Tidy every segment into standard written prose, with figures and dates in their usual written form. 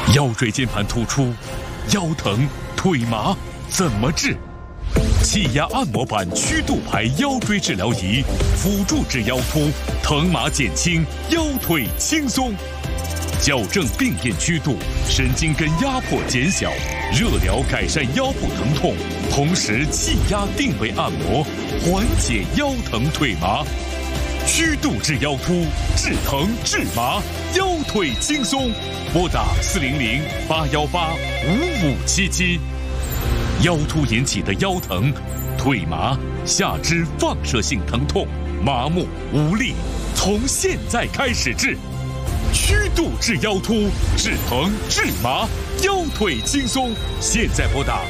腰椎间盘突出、腰疼、腿麻怎么治？气压按摩板曲度排腰椎治疗仪，辅助治腰突，疼麻减轻，腰腿轻松。矫正病变曲度，神经根压迫减小，热疗改善腰部疼痛，同时气压定位按摩，缓解腰疼腿麻。曲度治腰突，治疼治麻，腰腿轻松。拨打400-818-5577。腰突引起的腰疼、腿麻、下肢放射性疼痛、麻木无力，从现在开始治。曲度治腰突，治疼治麻，腰腿轻松。现在拨打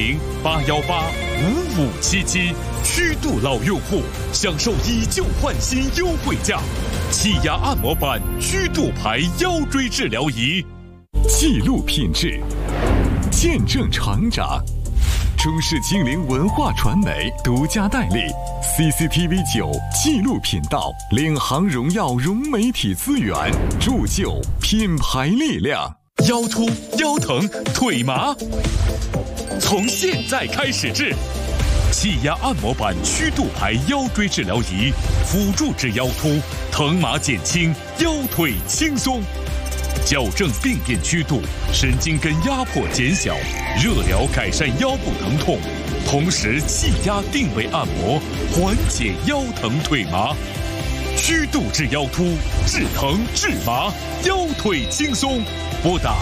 400-818-5577。曲度老用户享受以旧换新优惠价，气压按摩板曲度排腰椎治疗仪。 记录品质，见证成长。中视精灵文化传媒独家代理 CCTV9 纪录频道，领航荣耀融媒体资源，铸就品牌力量。 腰突、腰疼、腿麻，从现在开始治。气压按摩板曲度排腰椎治疗仪，辅助治腰突，疼麻减轻，腰腿轻松。矫正病变曲度，神经根压迫减小，热疗改善腰部疼痛，同时气压定位按摩，缓解腰疼腿麻。曲度治腰突，治疼治麻，腰腿轻松。拨打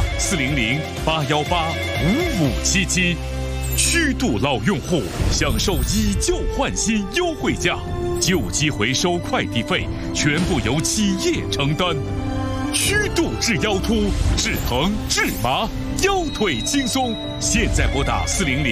400-818-5577。曲度老用户享受以旧换新优惠价，旧机回收快递费全部由企业承担。曲度治腰突，治疼治麻，腰腿轻松。现在拨打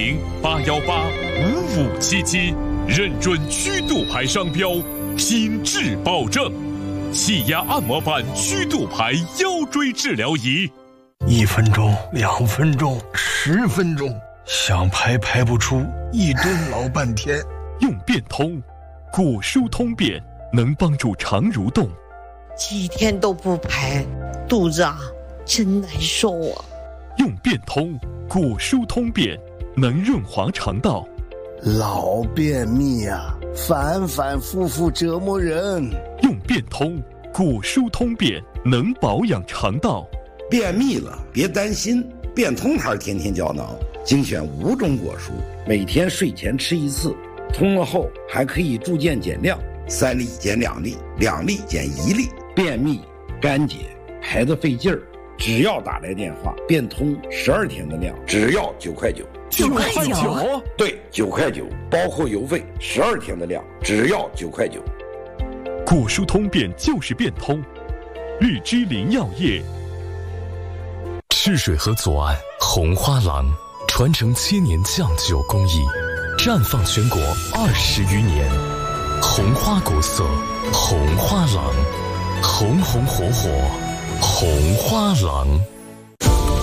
400-818-5577，认准曲度牌商标，品质保证。气压按摩板曲度牌腰椎治疗仪 ，1分钟、2分钟、10分钟，想排排不出，一蹲老半天。 用变通，骨疏通便，能帮助肠蠕动。 几天都不排，肚子真难受啊。 用变通，骨疏通便，能润滑肠道。 老便秘反反复复折磨人。 用变通，骨疏通便，能保养肠道。 便秘了别担心，变通牌天天胶囊精选5种果蔬，每天睡前吃1次，通了后还可以逐渐减量，3粒减2粒，2粒减1粒。便秘、干结、排得费劲儿，只要打来电话，变通12天的量，只要9块9。 9块9？ 对，9块9，包括邮费，12天的量，只要9块9。 骨疏通便就是变通，日之林药业。 赤水河左岸红花廊，传承千年酱酒工艺，绽放全国20余年。红花国色，红花廊，红红火火，红花廊。